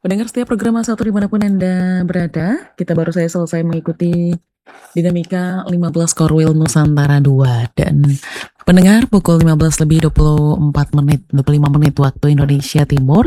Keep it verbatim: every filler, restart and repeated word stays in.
Pendengar setiap program satu dimanapun Anda berada, kita baru saja selesai mengikuti dinamika lima belas Korwil Nusantara dua. Dan pendengar pukul lima belas lebih dua puluh empat menit, dua puluh lima menit waktu Indonesia Timur.